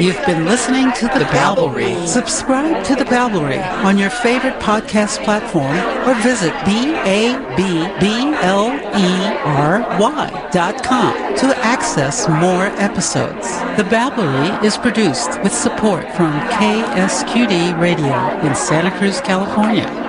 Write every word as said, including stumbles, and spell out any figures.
You've been listening to The Babblery. Subscribe to The Babblery on your favorite podcast platform or visit B A B B L E R Y dot com to access more episodes. The Babblery is produced with support from K S Q D Radio in Santa Cruz, California.